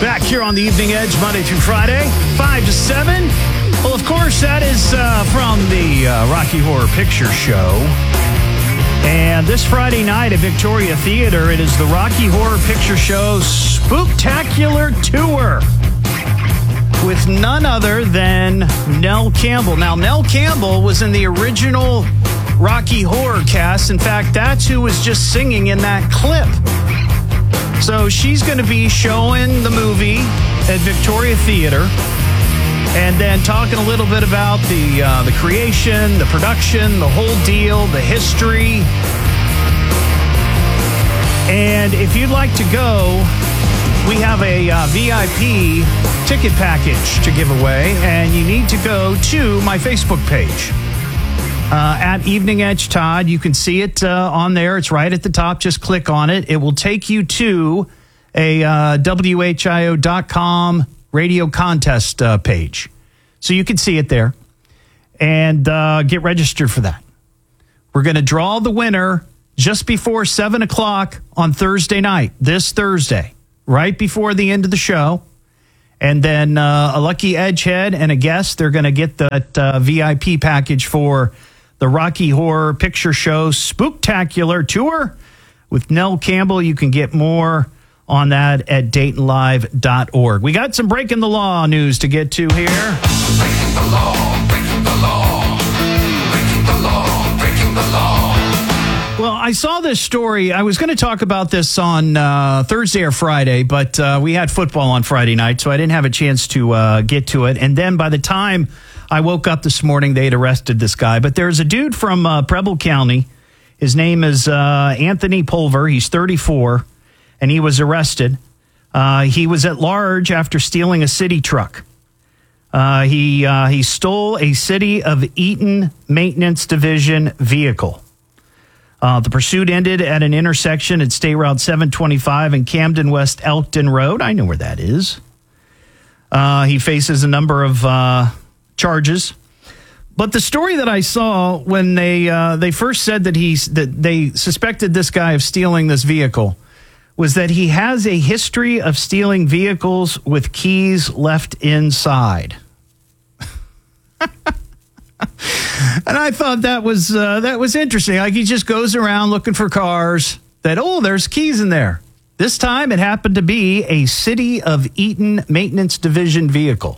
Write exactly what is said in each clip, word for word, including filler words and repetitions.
Back here on the Evening Edge, Monday through Friday, five to seven. Well, of course, that is uh, from the uh, Rocky Horror Picture Show. And this Friday night at Victoria Theater, it is the Rocky Horror Picture Show Spooktacular Tour with none other than Nell Campbell. Now, Nell Campbell was in the original Rocky Horror cast. In fact, that's who was just singing in that clip. So she's going to be showing the movie at Victoria Theater and then talking a little bit about the uh, the creation, the production, the whole deal, the history. And if you'd like to go, we have a uh, V I P ticket package to give away, and you need to go to my Facebook page. Uh, at Evening Edge Todd. You can see it uh, on there. It's right at the top. Just click on it. It will take you to a uh, W H I O dot com radio contest uh, page. So you can see it there and uh, get registered for that. We're going to draw the winner just before seven o'clock on Thursday night, this Thursday, right before the end of the show. And then uh, a lucky Edgehead and a guest, they're going to get that uh, V I P package for the Rocky Horror Picture Show Spooktacular Tour with Nell Campbell. You can get more on that at Dayton Live dot org. We got some Breaking the Law news to get to here. Breaking the law, breaking the law, breaking the law, breaking the law. Well, I saw this story. I was going to talk about this on uh, Thursday or Friday, but uh, we had football on Friday night, so I didn't have a chance to uh, get to it. And then by the time I woke up this morning, they had arrested this guy. But there's a dude from uh, Preble County. His name is uh, Anthony Pulver. He's thirty-four, and he was arrested. Uh, he was at large after stealing a city truck. Uh, he uh, he stole a City of Eaton Maintenance Division vehicle. Uh, the pursuit ended at an intersection at State Route seven twenty-five and Camden West Elkton Road. I know where that is. Uh, he faces a number of uh, charges. But the story that I saw when they uh, they first said that he that they suspected this guy of stealing this vehicle was that he has a history of stealing vehicles with keys left inside. And I thought that was uh, that was interesting. Like, he just goes around looking for cars that, oh, there's keys in there. This time it happened to be a City of Eaton Maintenance Division vehicle.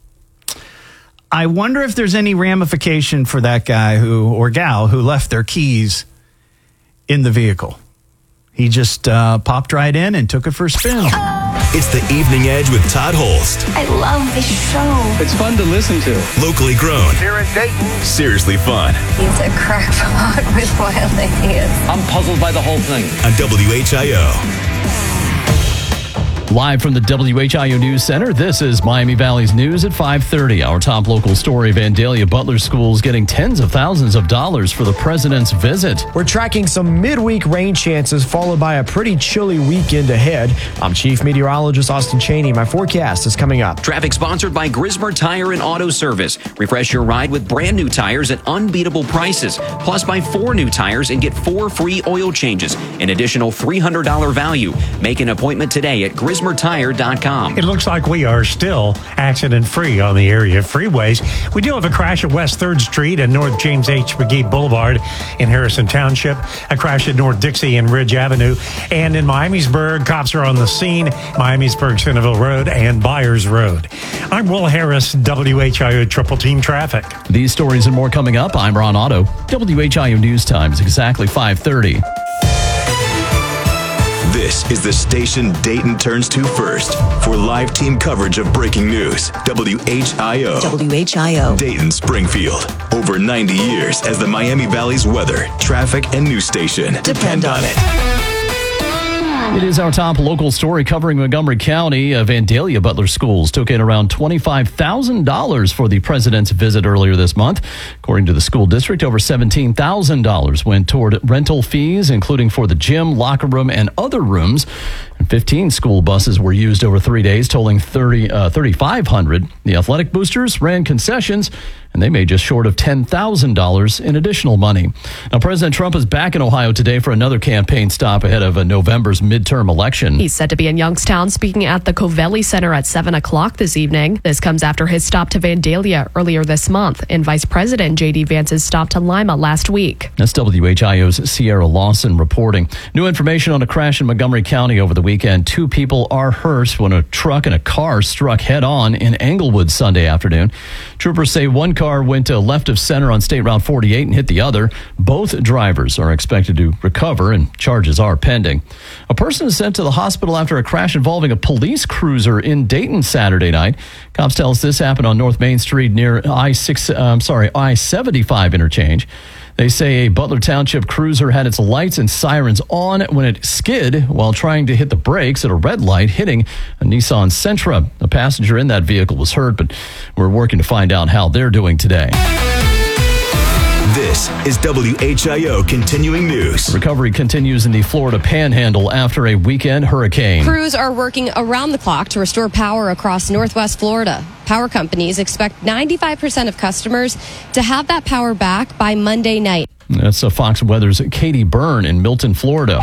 I wonder if there's any ramification for that guy who or gal who left their keys in the vehicle. He just uh, popped right in and took it for a spin. It's the Evening Edge with Todd Holst. I love this show. It's fun to listen to. Locally grown. Here in Dayton. Seriously fun. He's a crackpot with wild ideas. I'm puzzled by the whole thing. On W H I O. Live from the W H I O News Center, this is Miami Valley's News at five thirty. Our top local story, Vandalia Butler Schools getting tens of thousands of dollars for the president's visit. We're tracking some midweek rain chances followed by a pretty chilly weekend ahead. I'm Chief Meteorologist Austin Cheney. My forecast is coming up. Traffic sponsored by Grismer Tire and Auto Service. Refresh your ride with brand new tires at unbeatable prices. Plus, buy four new tires and get four free oil changes. An additional three hundred dollars value. Make an appointment today at Grismer Tire dot com. It looks like we are still accident-free on the area freeways. We do have a crash at West third Street and North James H. McGee Boulevard in Harrison Township, a crash at North Dixie and Ridge Avenue, and in Miamisburg, cops are on the scene, Miamisburg, Centerville Road, and Byers Road. I'm Will Harris, W H I O Triple Team Traffic. These stories and more coming up. I'm Ron Otto. W H I O News Time is exactly five thirty. This is the station Dayton turns to first for live team coverage of breaking news. W H I O. W H I O. Dayton, Springfield. Over ninety years as the Miami Valley's weather, traffic, and news station. Depend on it. It is our top local story covering Montgomery County. Uh, Vandalia Butler Schools took in around twenty-five thousand dollars for the president's visit earlier this month. According to the school district, over seventeen thousand dollars went toward rental fees, including for the gym, locker room, and other rooms. And fifteen school buses were used over three days, totaling thirty, uh, thirty-five hundred. The athletic boosters ran concessions, and they made just short of ten thousand dollars in additional money. Now, President Trump is back in Ohio today for another campaign stop ahead of uh, November's midterm midterm election. He's set to be in Youngstown speaking at the Covelli Center at seven o'clock this evening. This comes after his stop to Vandalia earlier this month and Vice President J D Vance's stop to Lima last week. That's W H I O's Sierra Lawson reporting. New information on a crash in Montgomery County over the weekend. Two people are hurt when a truck and a car struck head-on in Englewood Sunday afternoon. Troopers say one car went to left of center on State Route forty-eight and hit the other. Both drivers are expected to recover and charges are pending. A person is sent to the hospital after a crash involving a police cruiser in Dayton Saturday night. Cops tell us this happened on North Main Street near I six, uh, I'm sorry, I seventy-five interchange. They say a Butler Township cruiser had its lights and sirens on when it skid while trying to hit the brakes at a red light, hitting a Nissan Sentra. A passenger in that vehicle was hurt, but we're working to find out how they're doing today. This is W H I O Continuing News. Recovery continues in the Florida Panhandle after a weekend hurricane. Crews are working around the clock to restore power across Northwest Florida. Power companies expect ninety-five percent of customers to have that power back by Monday night. That's uh, Fox Weather's Katie Byrne in Milton, Florida.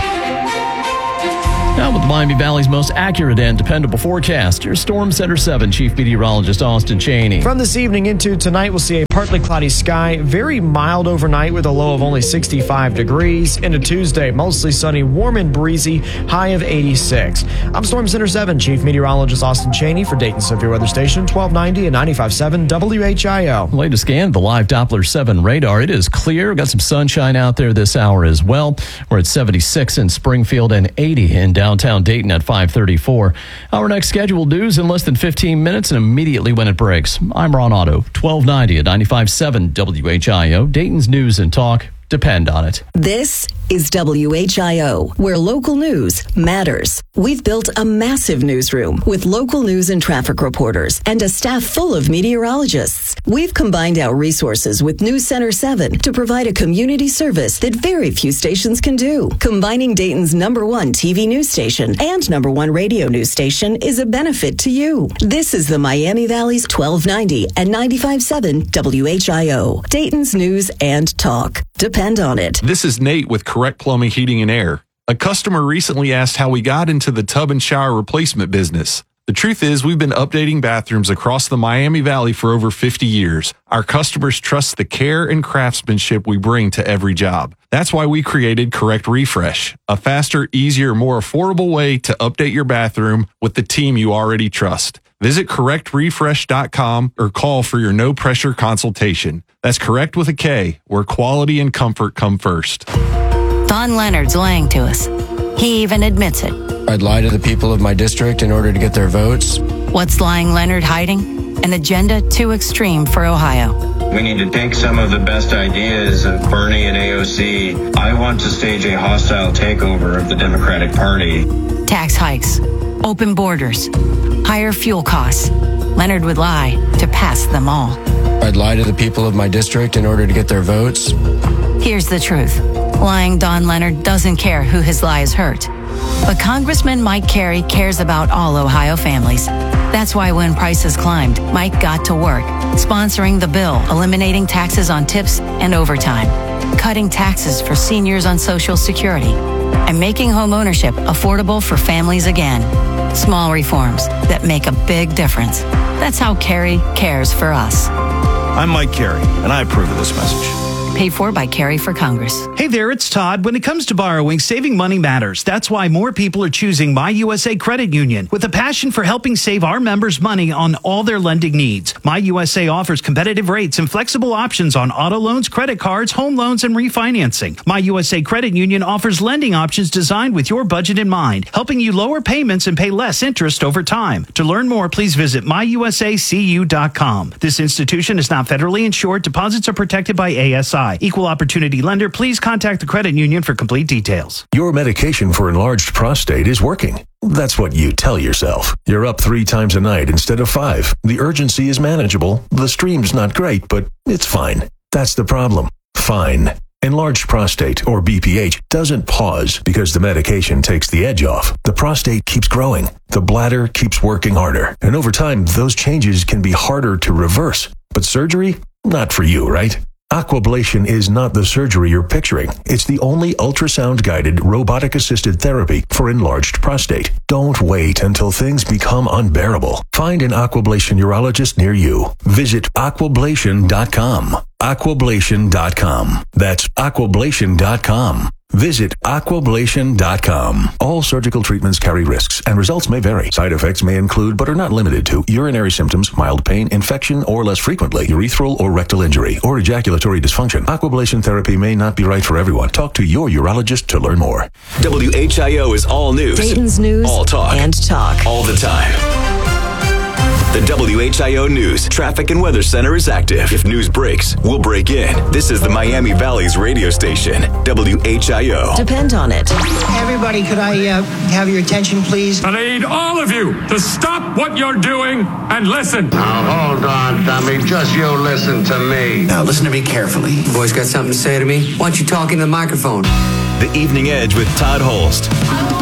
Now with Miami Valley's most accurate and dependable forecast, your Storm Center seven Chief Meteorologist Austin Cheney. From this evening into tonight, we'll see a partly cloudy sky, very mild overnight with a low of only sixty-five degrees. Into Tuesday, mostly sunny, warm and breezy, high of eighty-six. I'm Storm Center seven Chief Meteorologist Austin Cheney for Dayton Severe Weather Station, twelve ninety and ninety-five point seven W H I O. Latest scan of the live Doppler seven radar. It is clear. We've got some sunshine out there this hour as well. We're at seventy-six in Springfield and eighty in downtown Dayton at five thirty-four. Our next scheduled news in less than fifteen minutes and immediately when it breaks. I'm Ron Otto, twelve ninety at ninety-five point seven W H I O. Dayton's news and talk depend on it. This is W H I O, where local news matters. We've built a massive newsroom with local news and traffic reporters and a staff full of meteorologists. We've combined our resources with News Center seven to provide a community service that very few stations can do. Combining Dayton's number one T V news station and number one radio news station is a benefit to you. This is the Miami Valley's twelve ninety and ninety-five point seven W H I O. Dayton's news and talk. Depend on it. This is Nate with Correct Plumbing, Heating, and Air. A customer recently asked how we got into the tub and shower replacement business. The truth is, we've been updating bathrooms across the Miami Valley for over fifty years. Our customers trust the care and craftsmanship we bring to every job. That's why we created Correct Refresh, a faster, easier, more affordable way to update your bathroom with the team you already trust. Visit correct refresh dot com or call for your no-pressure consultation. That's Correct with a K, where quality and comfort come first. Don Leonard's lying to us. He even admits it. I'd lie to the people of my district in order to get their votes. What's lying Leonard hiding? An agenda too extreme for Ohio. We need to take some of the best ideas of Bernie and A O C. I want to stage a hostile takeover of the Democratic Party. Tax hikes, open borders, higher fuel costs. Leonard would lie to pass them all. I'd lie to the people of my district in order to get their votes. Here's the truth. Lying Don Leonard doesn't care who his lies hurt. But Congressman Mike Carey cares about all Ohio families. That's why when prices climbed, Mike got to work, sponsoring the bill, eliminating taxes on tips and overtime, cutting taxes for seniors on Social Security, and making homeownership affordable for families again. Small reforms that make a big difference. That's how Carey cares for us. I'm Mike Carey, and I approve of this message. Paid for by Carey for Congress. Hey there, it's Todd. When it comes to borrowing, saving money matters. That's why more people are choosing My U S A Credit Union with a passion for helping save our members money on all their lending needs. My U S A offers competitive rates and flexible options on auto loans, credit cards, home loans, and refinancing. My U S A Credit Union offers lending options designed with your budget in mind, helping you lower payments and pay less interest over time. To learn more, please visit my u s a c u dot com. This institution is not federally insured. Deposits are protected by A S I. Equal opportunity lender. Please contact the credit union for complete details. Your medication for enlarged prostate is working. That's what you tell yourself. You're up three times a night instead of five. The urgency is manageable. The stream's not great, but it's fine. That's the problem. Fine. Enlarged prostate, or B P H, doesn't pause because the medication takes the edge off. The prostate keeps growing. The bladder keeps working harder. And over time, those changes can be harder to reverse. But surgery? Not for you, right? Aquablation is not the surgery you're picturing. It's the only ultrasound-guided, robotic-assisted therapy for enlarged prostate. Don't wait until things become unbearable. Find an Aquablation urologist near you. Visit aquablation dot com. aquablation dot com. That's aquablation dot com. Visit aquablation dot com. All surgical treatments carry risks, and results may vary. Side effects may include, but are not limited to, urinary symptoms, mild pain, infection, or less frequently, urethral or rectal injury, or ejaculatory dysfunction. Aquablation therapy may not be right for everyone. Talk to your urologist to learn more. W H I O is all news. Dayton's news all talk. and talk. All the time. The W H I O News Traffic and Weather Center is active. If news breaks, we'll break in. This is the Miami Valley's radio station, W H I O. Depend on it. Everybody, could I uh, have your attention, please? I need all of you to stop what you're doing and listen. Now, hold on, dummy. Just you listen to me. Now, listen to me carefully. You boys got something to say to me? Why don't you talk into the microphone? The Evening Edge with Todd Holst.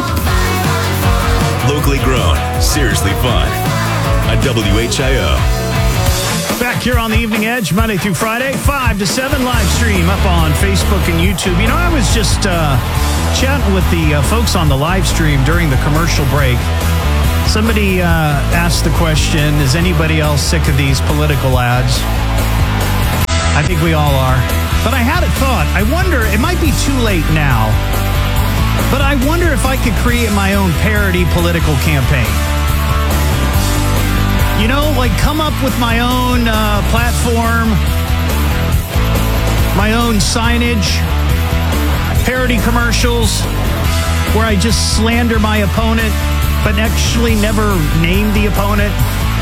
Locally grown, seriously fun. On W H I O. Back here on the Evening Edge, Monday through Friday, five to seven, live stream up on Facebook and YouTube. You know, I was just uh, chatting with the uh, folks on the live stream during the commercial break. Somebody uh, asked the question, is anybody else sick of these political ads? I think we all are. But I had a thought. I wonder, it might be too late now, but I wonder if I could create my own parody political campaign. You know, like come up with my own uh, platform, my own signage, parody commercials where I just slander my opponent, but actually never name the opponent.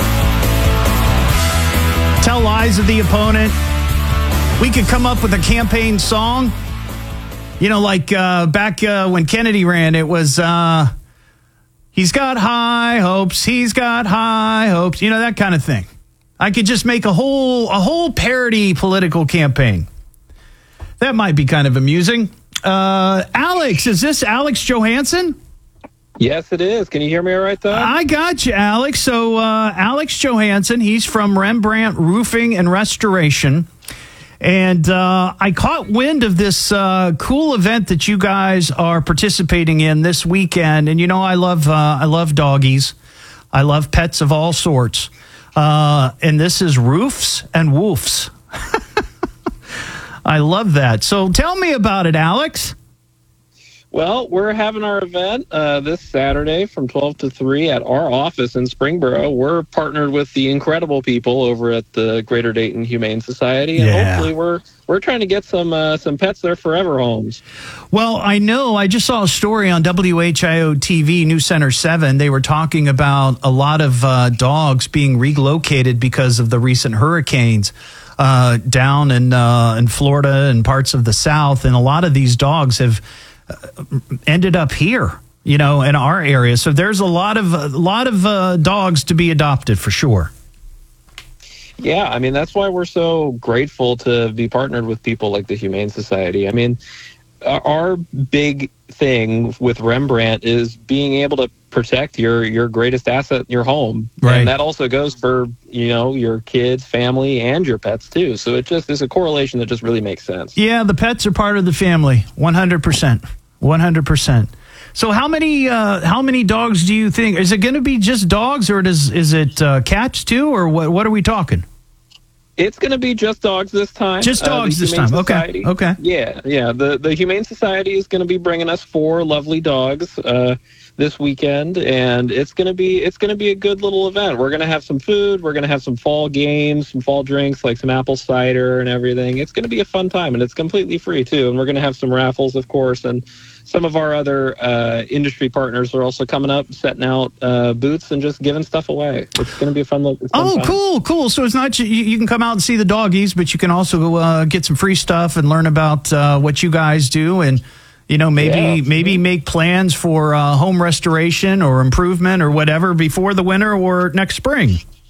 Tell lies of the opponent. We could come up with a campaign song. You know, like uh, back uh, when Kennedy ran, it was... Uh, He's got high hopes. He's got high hopes. You know, that kind of thing. I could just make a whole a whole parody political campaign. That might be kind of amusing. Uh, Alex, is this Alex Johansson? Yes, it is. Can you hear me all right, though? I got you, Alex. So uh, Alex Johansson, he's from Rembrandt Roofing and Restoration. And uh, I caught wind of this uh, cool event that you guys are participating in this weekend. And, you know, I love uh, I love doggies. I love pets of all sorts. Uh, and this is Roofs and Woofs. I love that. So tell me about it, Alex. Well, we're having our event uh, this Saturday from twelve to three at our office in Springboro. We're partnered with the incredible people over at the Greater Dayton Humane Society, and Yeah. hopefully we're we're trying to get some uh, some pets their forever homes. Well, I know. I just saw a story on W H I O T V, News Center seven. They were talking about a lot of uh, dogs being relocated because of the recent hurricanes uh, down in, uh, in Florida and parts of the South. And a lot of these dogs have ended up here, you know, in our area. So there's a lot of a lot of uh, dogs to be adopted for sure. Yeah, I mean, that's why we're so grateful to be partnered with people like the Humane Society. I mean, our big thing with Rembrandt is being able to protect your your greatest asset, your home. Right. And that also goes for, you know, your kids, family, and your pets too. So it just is a correlation that just really makes sense. Yeah, the pets are part of the family, one hundred percent. one hundred percent. So how many uh, how many dogs do you think? Is it going to be just dogs, or does is it uh, cats too, or what? What are we talking? It's going to be just dogs this time. Just dogs uh, this time. Okay. Okay. Yeah, yeah. The the Humane Society is going to be bringing us four lovely dogs uh, this weekend, and it's going to be it's going to be a good little event. We're going to have some food. We're going to have some fall games, some fall drinks like some apple cider and everything. It's going to be a fun time, and it's completely free too. And we're going to have some raffles, of course, and some of our other uh, industry partners are also coming up, setting out uh, booths and just giving stuff away. It's going to be a fun little. Oh, time. cool, cool. So it's not ju- you, you can come out and see the doggies, but you can also uh, get some free stuff and learn about uh, what you guys do, and you know maybe yeah, maybe make plans for uh, home restoration or improvement or whatever before the winter or next spring.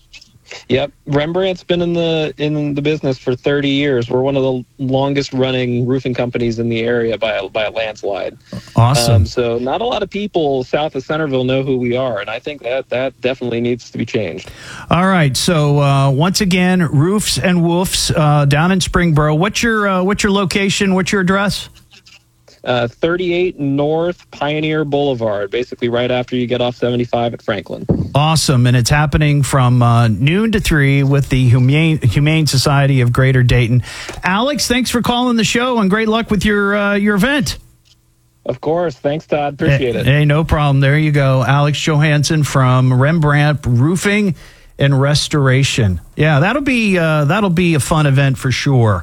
Yep, Rembrandt's been in the in the business for thirty years. We're one of the longest running roofing companies in the area by a, by a landslide. Awesome. Um, so not a lot of people south of Centerville know who we are, and I think that that definitely needs to be changed. All right. So uh, once again, Roofs and Woofs uh, down in Springboro. What's your uh, what's your location? What's your address? Uh, thirty-eight North Pioneer Boulevard, basically right after you get off seventy-five at Franklin. Awesome. And it's happening from uh, noon to three with the Humane, Humane Society of Greater Dayton. Alex, thanks for calling the show, and great luck with your uh, your event. Of course. Thanks, Todd. Appreciate hey, it. Hey, no problem. There you go. Alex Johansson from Rembrandt Roofing and Restoration. Yeah, that'll be uh, that'll be a fun event for sure.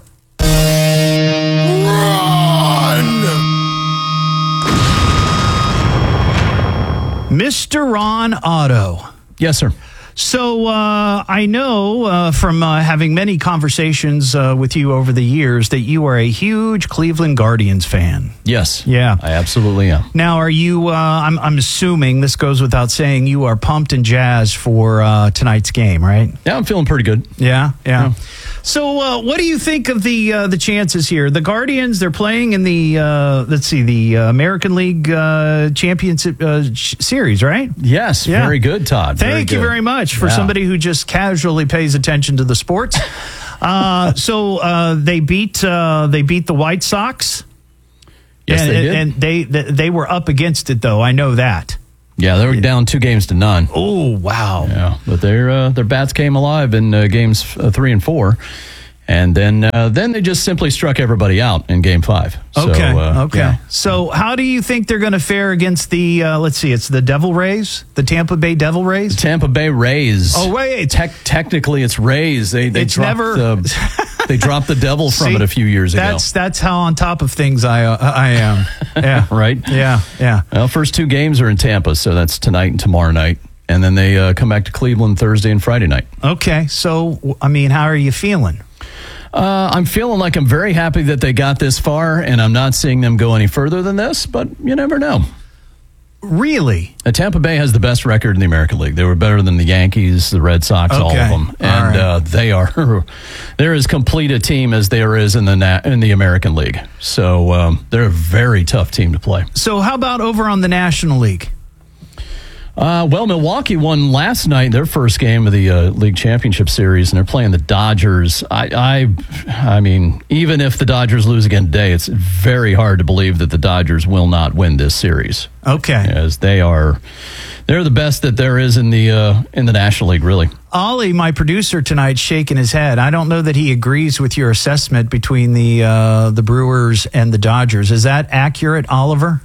Mister Ron Otto. Yes, sir. So uh, I know uh, from uh, having many conversations uh, with you over the years that you are a huge Cleveland Guardians fan. Yes. Yeah. I absolutely am. Now, are you, uh, I'm, I'm assuming, this goes without saying, you are pumped and jazzed for uh, tonight's game, right? Yeah, I'm feeling pretty good. Yeah, yeah. Yeah. So uh, what do you think of the uh, the chances here? The Guardians, they're playing in the, uh, let's see, the uh, American League uh, Championship uh, Series, right? Yes, Yeah. very good, Todd. Very Thank you good. very much for Yeah. somebody who just casually pays attention to the sports. uh, so uh, they beat uh, they beat the White Sox. Yes, and, they did. And they they were up against it, though. I know that. Yeah, they were down two games to none. Oh, wow. Yeah, but their uh, their bats came alive in uh, games uh, three and four, and then uh, then they just simply struck everybody out in game five. So, Okay. uh, okay. yeah. So how do you think they're going to fare against the? Uh, let's see. It's the Devil Rays, the Tampa Bay Devil Rays. Tampa Bay Rays. Oh wait, Tec- technically it's Rays. They they It's dropped never- the, they dropped the devil from See, it a few years ago. That's that's how on top of things I uh, I am. Yeah. right. Yeah. Yeah. Well, first two games are in Tampa, so that's tonight and tomorrow night, and then they uh, come back to Cleveland Thursday and Friday night. Okay. So I mean, how are you feeling? Uh, I'm feeling like I'm very happy that they got this far, and I'm not seeing them go any further than this, but you never know. Really? Uh, Tampa Bay has the best record in the American League. They were better than the Yankees, the Red Sox, all Okay. of them. All And right. uh, they are, they're as complete a team as there is in the na- in the American League. So um, they're a very tough team to play. So how about over on the National League? Uh, well, Milwaukee won last night their first game of the uh, League Championship Series, and they're playing the Dodgers. I, I, I mean, even if the Dodgers lose again today, it's very hard to believe that the Dodgers will not win this series. Okay. As they are, they're the best that there is in the uh, in the National League, really. Ollie, my producer tonight, shaking his head. I don't know that he agrees with your assessment between the uh, the Brewers and the Dodgers. Is that accurate, Oliver?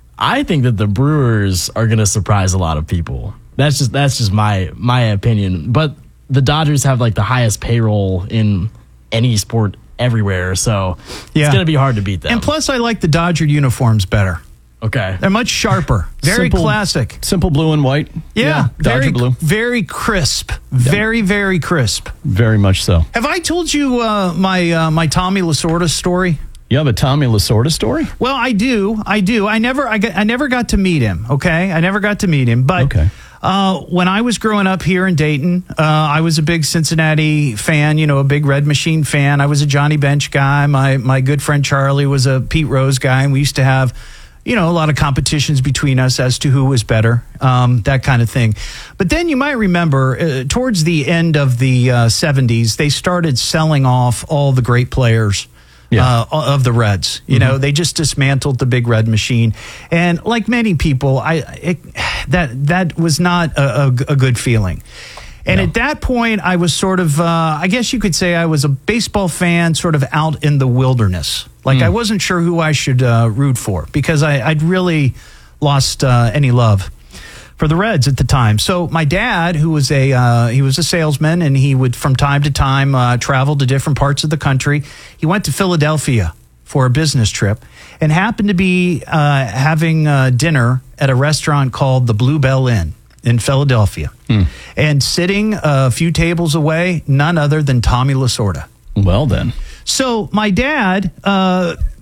I think that the Brewers are going to surprise a lot of people. That's just that's just my my opinion. But the Dodgers have like the highest payroll in any sport everywhere, so Yeah. it's going to be hard to beat them. And plus, I like the Dodger uniforms better. Okay. They're much sharper. Very Simple- classic. Simple blue and white. Yeah, Dodger very, blue. very crisp. Very, very crisp. Very much so. Have I told you uh, my uh, my Tommy Lasorda story? You have a Tommy Lasorda story? Well, I do. I do. I never I, got, I never got to meet him, okay? I never got to meet him. But Okay. uh, when I was growing up here in Dayton, uh, I was a big Cincinnati fan, you know, a big Red Machine fan. I was a Johnny Bench guy. My, my good friend Charlie was a Pete Rose guy, and we used to have, you know, a lot of competitions between us as to who was better, um, that kind of thing. But then you might remember, uh, towards the end of the uh, seventies, they started selling off all the great players. Yeah. Uh, of the Reds, you know, they just dismantled the big Red Machine, and like many people, I it, that that was not a, a, a good feeling. And at that point, I was sort of, uh, I guess you could say, I was a baseball fan, sort of out in the wilderness. Like I wasn't sure who I should uh, root for because I, I'd really lost uh, any love for the Reds at the time. So my dad, who was a uh, he was a salesman, and he would from time to time uh, travel to different parts of the country. He went to Philadelphia for a business trip and happened to be uh, having uh, dinner at a restaurant called the Bluebell Inn in Philadelphia. Hmm. And sitting a few tables away, none other than Tommy Lasorda. Well, then. So my dad, uh,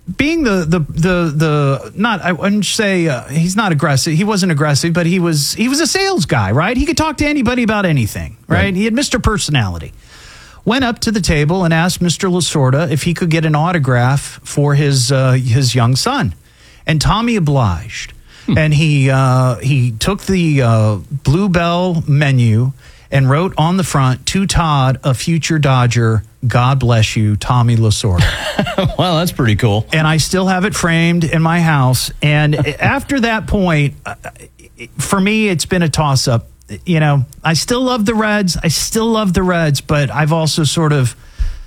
being the the the the not I wouldn't say uh, he's not aggressive. He wasn't aggressive, but he was he was a sales guy, right? He could talk to anybody about anything, right? right. He had Mister Personality. Went up to the table and asked Mister Lasorda if he could get an autograph for his uh, his young son, and Tommy obliged. Hmm. And he uh, he took the uh, Bluebell menu and wrote on the front, "To Todd, a future Dodger. God bless you, Tommy Lasorda." Wow, that's pretty cool. And I still have it framed in my house. And after that point, uh, for me, it's been a toss-up. You know, I still love the Reds. I still love the Reds, but I've also sort of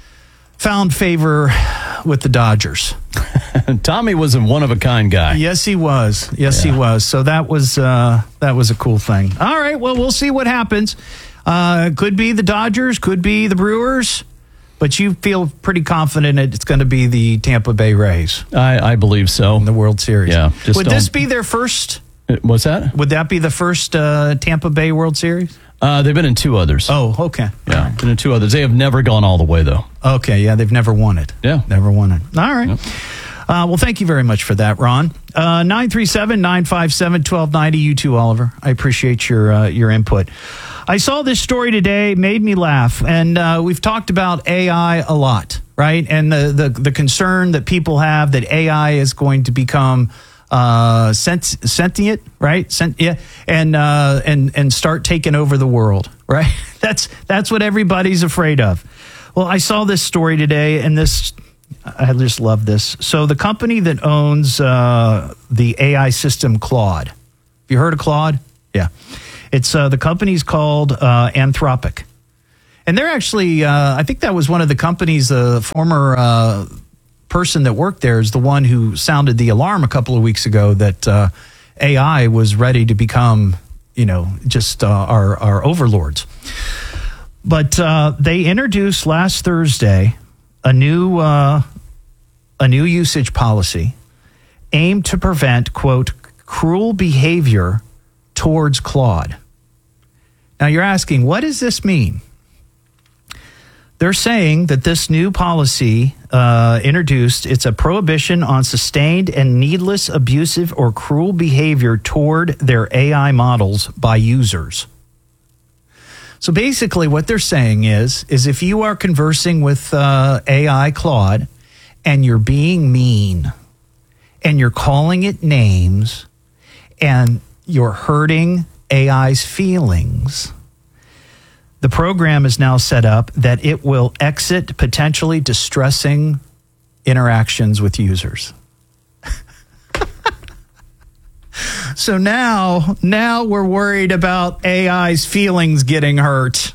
found favor with the Dodgers. Tommy was a one-of-a-kind guy. Yes, he was. Yes, yeah. he was. So that was uh, that was a cool thing. All right, well, we'll see what happens. Uh, could be the Dodgers, could be the Brewers. But you feel pretty confident it's going to be the Tampa Bay Rays. I, I believe so. In the World Series. Yeah. Would this be their first? What's that? Would that be the first uh, Tampa Bay World Series? Uh, they've been in two others. Oh, okay. Yeah, been in two others. They have never gone all the way, though. Okay, yeah, they've never won it. Yeah. Never won it. All right. Yep. Uh, well, thank you very much for that, Ron. Uh, nine three seven, nine five seven, one two nine zero. You too, Oliver. I appreciate your uh, your input. I saw this story today, made me laugh, and uh, we've talked about A I a lot, right? And the, the, the concern that people have that A I is going to become uh, sent, sentient, right? Sent, yeah, and uh, and and start taking over the world, right? That's that's what everybody's afraid of. Well, I saw this story today, and this I just love this. So the company that owns uh, the A I system Claude, have you heard of Claude? Yeah. It's uh, the company's called uh, Anthropic. And they're actually, uh, I think that was one of the companies, the uh, former uh, person that worked there is the one who sounded the alarm a couple of weeks ago that uh, A I was ready to become, you know, just uh, our, our overlords. But uh, they introduced last Thursday a new, uh, a new usage policy aimed to prevent, quote, cruel behavior towards Claude. Now you're asking, what does this mean? They're saying that this new policy uh, introduced, it's a prohibition on sustained and needless abusive or cruel behavior toward their A I models by users. So basically what they're saying is, is if you are conversing with uh, A I Claude and you're being mean and you're calling it names and you're hurting A I's feelings, the program is now set up that it will exit potentially distressing interactions with users. So now, now we're worried about A I's feelings getting hurt.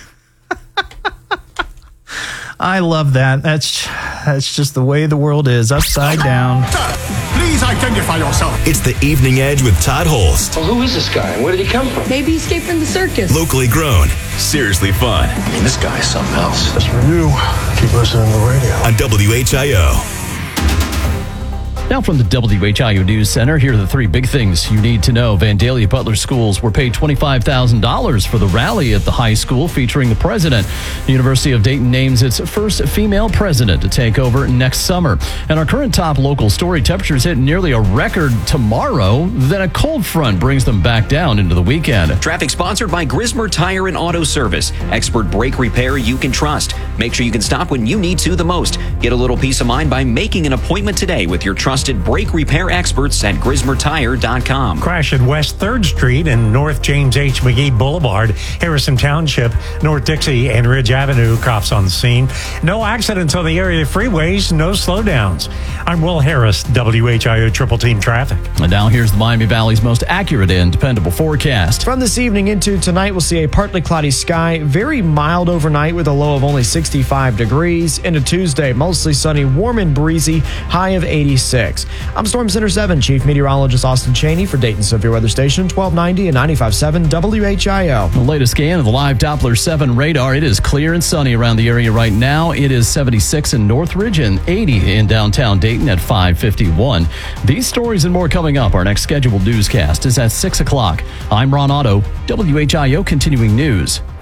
I love that. That's that's just the way the world is, upside down. Please identify yourself. It's the Evening Edge with Todd Holst. Well, who is this guy and where did he come from? Maybe he escaped from the circus. Locally grown, seriously fun. I mean, this guy is something else. That's for you. Keep listening to the radio. On W H I O. Now from the W H I O News Center, here are the three big things you need to know. Vandalia Butler Schools were paid twenty-five thousand dollars for the rally at the high school featuring the president. The University of Dayton names its first female president to take over next summer. And our current top local story, temperatures hit nearly a record tomorrow. Then a cold front brings them back down into the weekend. Traffic sponsored by Grismer Tire and Auto Service. Expert brake repair you can trust. Make sure you can stop when you need to the most. Get a little peace of mind by making an appointment today with your trusted brake repair experts at grismer tire dot com. Crash at West third Street and North James H. McGee Boulevard, Harrison Township, North Dixie and Ridge Avenue. Cops on the scene. No accidents on the area freeways, no slowdowns. I'm Will Harris, W H I O Triple Team Traffic. And now here's the Miami Valley's most accurate and dependable forecast. From this evening into tonight, we'll see a partly cloudy sky, very mild overnight with a low of only sixty-five degrees. Into Tuesday, mostly sunny, warm and breezy, high of eighty-six. I'm Storm Center seven Chief Meteorologist Austin Cheney for Dayton Severe Weather Station, twelve ninety and ninety-five point seven W H I O. The latest scan of the live Doppler seven radar. It is clear and sunny around the area right now. It is seventy-six in Northridge and eighty in downtown Dayton at five fifty-one. These stories and more coming up. Our next scheduled newscast is at six o'clock. I'm Ron Otto, W H I O Continuing News.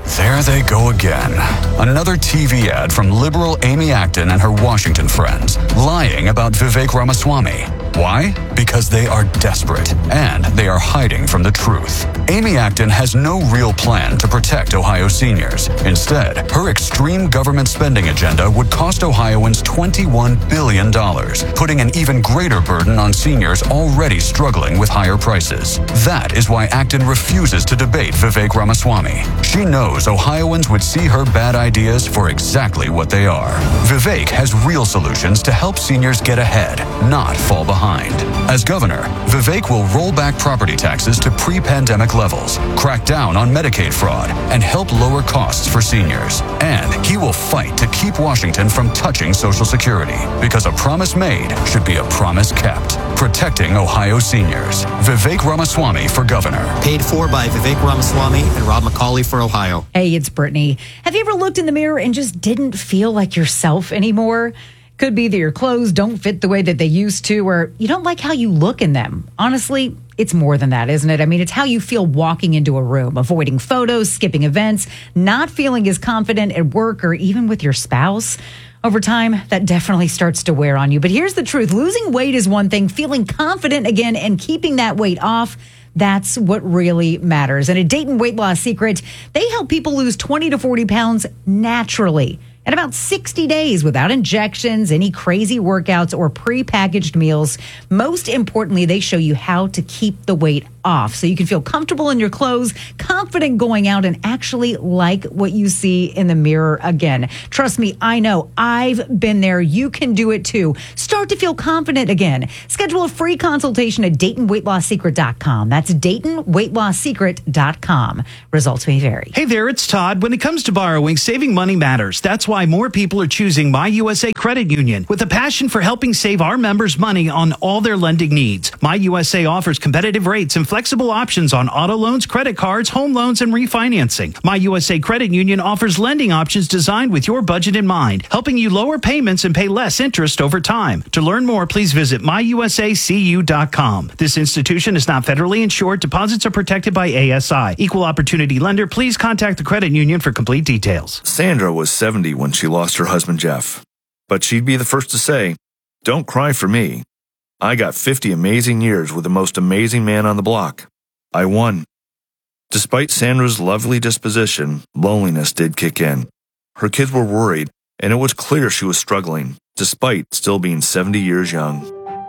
There they go again. Another T V ad from liberal Amy Acton and her Washington friends, lying about Vivek Ramaswamy. Why? Because they are desperate, and they are hiding from the truth. Amy Acton has no real plan to protect Ohio seniors. Instead, her extreme government spending agenda would cost Ohioans twenty-one billion dollars, putting an even greater burden on seniors already struggling with higher prices. That is why Acton refuses to debate Vivek Ramaswamy. She knows Ohioans would see her bad ideas for exactly what they are. Vivek has real solutions to help seniors get ahead, not fall behind. As governor, Vivek will roll back property taxes to pre-pandemic levels, crack down on Medicaid fraud, and help lower costs for seniors. And he will fight to keep Washington from touching Social Security, because a promise made should be a promise kept. Protecting Ohio seniors. Vivek Ramaswamy for governor. Paid for by Vivek Ramaswamy and Rob McCauley for Ohio. Hey, it's Brittany. Have you ever looked in the mirror and just didn't feel like yourself anymore? Could be that your clothes don't fit the way that they used to, or you don't like how you look in them. Honestly, it's more than that, isn't it? I mean, it's how you feel walking into a room, avoiding photos, skipping events, not feeling as confident at work or even with your spouse. Over time, that definitely starts to wear on you. But here's the truth. Losing weight is one thing. Feeling confident again and keeping that weight off, that's what really matters. And at Dayton Weight Loss Secret, they help people lose twenty to forty pounds naturally in about sixty days without injections, any crazy workouts, or prepackaged meals. Most importantly, they show you how to keep the weight off so you can feel comfortable in your clothes, confident going out, and actually like what you see in the mirror again. Trust me, I know. I've been there. You can do it too. Start to feel confident again. Schedule a free consultation at Dayton Weight Loss Secret dot com. That's Dayton Weight Loss Secret dot com. Results may vary. Hey there, it's Todd. When it comes to borrowing, saving money matters. That's why more people are choosing My U S A Credit Union with a passion for helping save our members money on all their lending needs. My U S A offers competitive rates and flexible options on auto loans, credit cards, home loans, and refinancing. My U S A Credit Union offers lending options designed with your budget in mind, helping you lower payments and pay less interest over time. To learn more, please visit my u s a c u dot com. This institution is not federally insured. Deposits are protected by A S I. Equal opportunity lender. Please contact the credit union for complete details. Sandra was seventy when she lost her husband Jeff, but she'd be the first to say, "Don't cry for me. I got fifty amazing years with the most amazing man on the block. I won." Despite Sandra's lovely disposition, loneliness did kick in. Her kids were worried, and it was clear she was struggling, despite still being seventy years young.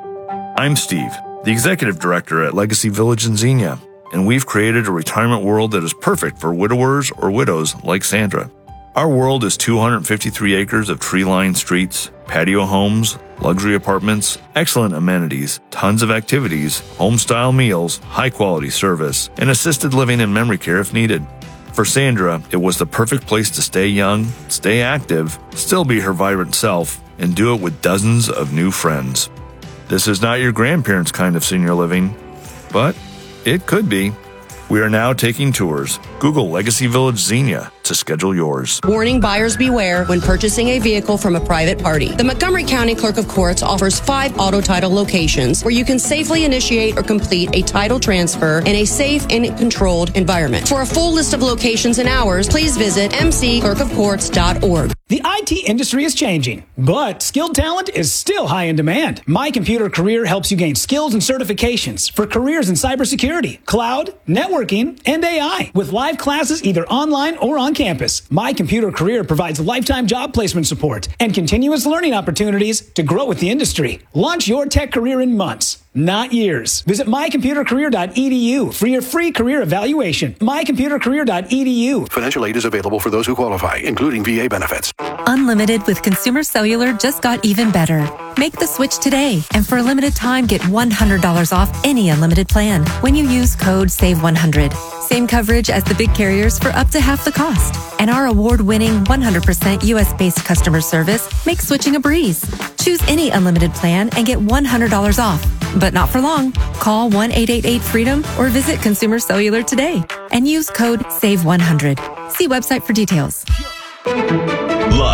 I'm Steve, the executive director at Legacy Village in Xenia, and we've created a retirement world that is perfect for widowers or widows like Sandra. Our world is two hundred fifty-three acres of tree-lined streets, patio homes, luxury apartments, excellent amenities, tons of activities, home-style meals, high-quality service, and assisted living and memory care if needed. For Sandra, it was the perfect place to stay young, stay active, still be her vibrant self, and do it with dozens of new friends. This is not your grandparents' kind of senior living, but it could be. We are now taking tours. Google Legacy Village Xenia to schedule yours. Warning, buyers beware when purchasing a vehicle from a private party. The Montgomery County Clerk of Courts offers five auto title locations where you can safely initiate or complete a title transfer in a safe and controlled environment. For a full list of locations and hours, please visit m c clerk of courts dot org. The I T industry is changing, but skilled talent is still high in demand. My Computer Career helps you gain skills and certifications for careers in cybersecurity, cloud, networking, and A I. With live classes either online or on campus, My Computer Career provides lifetime job placement support and continuous learning opportunities to grow with the industry. Launch your tech career in months, not years. Visit my computer career dot e d u for your free career evaluation. my computer career dot e d u. Financial aid is available for those who qualify, including V A benefits. Unlimited with Consumer Cellular just got even better. Make the switch today, and for a limited time, get one hundred dollars off any unlimited plan when you use code save one hundred. Same coverage as the big carriers for up to half the cost. And our award-winning one hundred percent U S-based customer service makes switching a breeze. Choose any unlimited plan and get one hundred dollars off. But not for long. Call one eight eight eight freedom or visit Consumer Cellular today and use code save one hundred. See website for details. Live from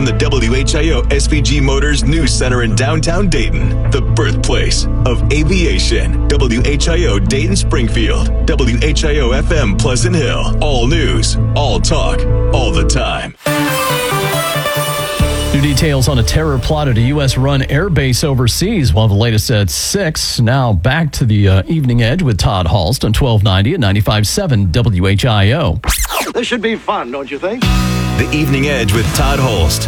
from the W H I O S V G Motors News Center in downtown Dayton, the birthplace of aviation. W H I O Dayton Springfield, W H I O F M Pleasant Hill. All news, all talk, all the time. New details on a terror plot at a U S-run air base overseas. We'll have the latest at six. Now back to the uh, Evening Edge with Todd Halst on twelve ninety and ninety-five point seven W H I O. This should be fun, don't you think? The Evening Edge with Todd Holst.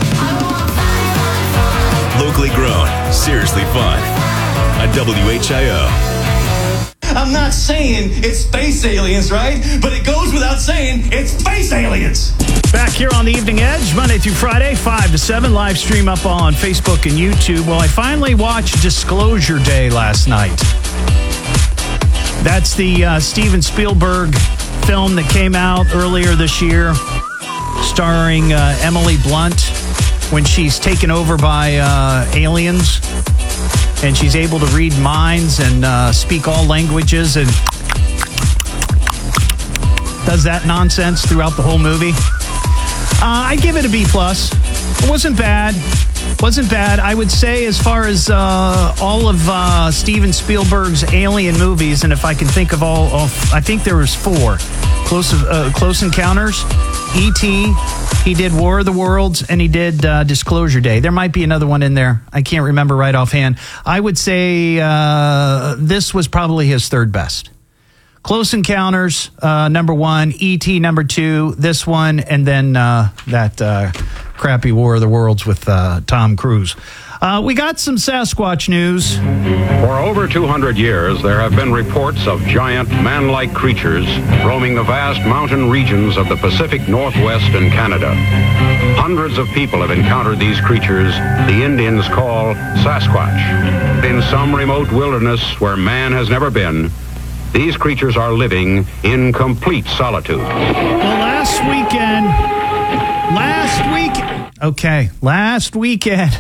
Locally grown, seriously fun. On W H I O. I'm not saying it's space aliens, right? But it goes without saying it's space aliens. Back here on the Evening Edge, Monday through Friday, five to seven, live stream up on Facebook and YouTube. Well, I finally watched Disclosure Day last night. That's the uh, Steven Spielberg film that came out earlier this year, starring uh, Emily Blunt when she's taken over by uh, aliens and she's able to read minds and uh, speak all languages and does that nonsense throughout the whole movie. Uh, I give it a B plus. It wasn't bad. Wasn't bad. I would say as far as uh, all of uh, Steven Spielberg's alien movies, and if I can think of all, of, I think there was four. Close, uh, Close Encounters, E T, he did War of the Worlds, and he did uh, Disclosure Day. There might be another one in there. I can't remember right offhand. I would say uh, this was probably his third best. Close Encounters, uh, number one. E T, number two. This one, and then uh, that uh, crappy War of the Worlds with uh, Tom Cruise. Uh, we got some Sasquatch news. For over two hundred years, there have been reports of giant, man-like creatures roaming the vast mountain regions of the Pacific Northwest and Canada. Hundreds of people have encountered these creatures the Indians call Sasquatch. In some remote wilderness where man has never been, these creatures are living in complete solitude. Well, last weekend, last week, okay, last weekend,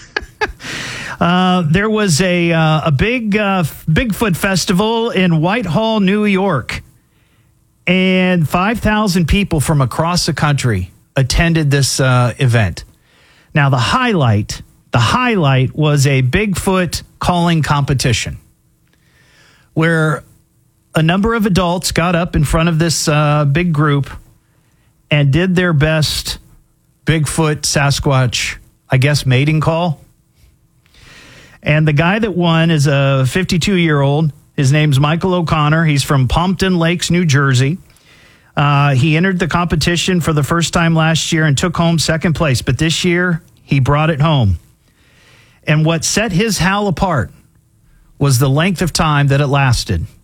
uh, there was a uh, a big uh, Bigfoot festival in Whitehall, New York, and five thousand people from across the country attended this uh, event. Now, the highlight, the highlight was a Bigfoot calling competition, where a number of adults got up in front of this uh, big group and did their best Bigfoot, Sasquatch, I guess, mating call. And the guy that won is a fifty-two-year-old. His name's Michael O'Connor. He's from Pompton Lakes, New Jersey. Uh, he entered the competition for the first time last year and took home second place. But this year, he brought it home. And what set his howl apart was the length of time that it lasted.